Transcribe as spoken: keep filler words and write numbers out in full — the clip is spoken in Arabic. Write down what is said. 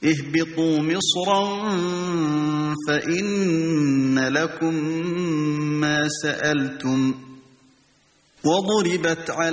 اهبطوا مصرا فإن لكم ما سألتم وضربت على